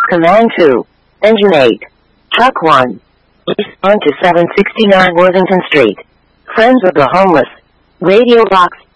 Command 2. Engine 8. Truck 1. Respond to 769 Worthington Street. Friends of the Homeless. Radio Box